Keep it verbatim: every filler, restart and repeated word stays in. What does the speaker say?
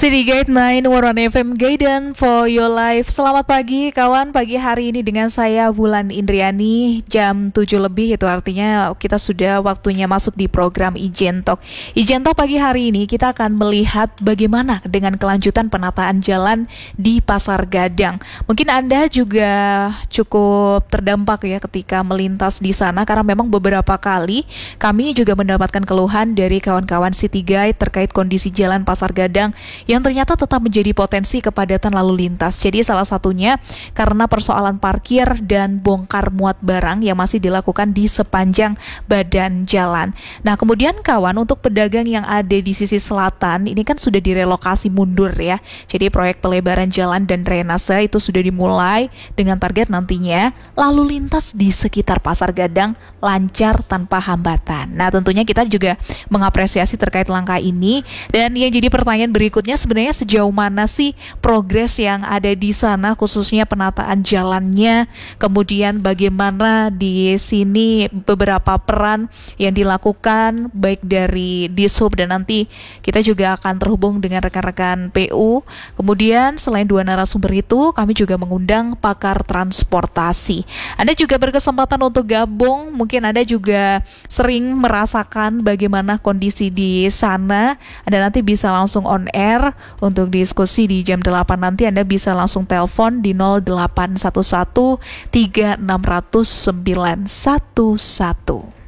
City Guide sembilan Warna F M Guidance for your life. Selamat pagi kawan, pagi hari ini dengan saya Wulan Indriani jam tujuh lebih, itu artinya kita sudah waktunya masuk di program Ijen Talk. Ijen Talk pagi hari ini kita akan melihat bagaimana dengan kelanjutan penataan jalan di Pasar Gadang. Mungkin Anda juga cukup terdampak ya ketika melintas di sana, karena memang beberapa kali kami juga mendapatkan keluhan dari kawan-kawan City Guide terkait kondisi jalan Pasar Gadang yang ternyata tetap menjadi potensi kepadatan lalu lintas. Jadi salah satunya karena persoalan parkir dan bongkar muat barang yang masih dilakukan di sepanjang badan jalan. Nah, kemudian kawan, untuk pedagang yang ada di sisi selatan ini kan sudah direlokasi mundur ya. Jadi proyek pelebaran jalan dan drainase itu sudah dimulai dengan target nantinya lalu lintas di sekitar Pasar Gadang lancar tanpa hambatan. Nah, tentunya kita juga mengapresiasi terkait langkah ini, dan yang jadi pertanyaan berikutnya, sebenarnya sejauh mana sih progres yang ada di sana, khususnya penataan jalannya, kemudian bagaimana di sini beberapa peran yang dilakukan baik dari Dishub, dan nanti kita juga akan terhubung dengan rekan-rekan P U. Kemudian selain dua narasumber itu, kami juga mengundang pakar transportasi. Anda juga berkesempatan untuk gabung, mungkin Anda juga sering merasakan bagaimana kondisi di sana. Anda nanti bisa langsung on air untuk diskusi di jam delapan nanti. Anda bisa langsung telepon di nol delapan satu satu tiga enam nol nol sembilan satu satu.